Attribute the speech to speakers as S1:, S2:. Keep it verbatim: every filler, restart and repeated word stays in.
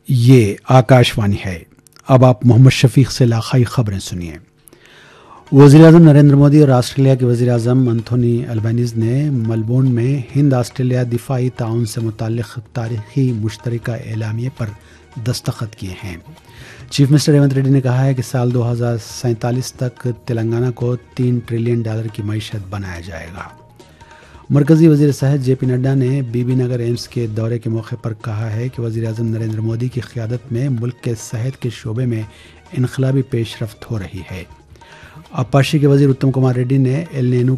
S1: ये आकाशवाणी है। अब आप मोहम्मद शफीक से इलाकाई खबरें सुनिए। वज़ीर-ए-आज़म नरेंद्र मोदी और ऑस्ट्रेलिया के वज़ीर-ए-आज़म एंथोनी अल्बानीज़ ने मेलबोर्न में हिंद ऑस्ट्रेलिया दिफाई ताउन से मुताल्लिक़ तारीख़ी मुश्तरका एलामिये पर दस्तखत किए हैं। चीफ मिनिस्टर रेवंत रेड्डी ने कहा है कि साल दो हज़ार सैंतालीस तक तेलंगाना को तीन ट्रिलियन डॉलर की मईशत बनाया जाएगा। मरकज़ी वज़ीर सेहत जे पी नड्डा ने बीबी नगर एम्स के दौरे के मौके पर कहा है कि वज़ीर-ए-आज़म नरेंद्र मोदी की क़यादत में मुल्क के सेहत के शोबे में इनकलाबी पेशरफ्त हो रही है। आबपाशी के वज़ीर उत्तम कुमार रेड्डी ने एल नीनो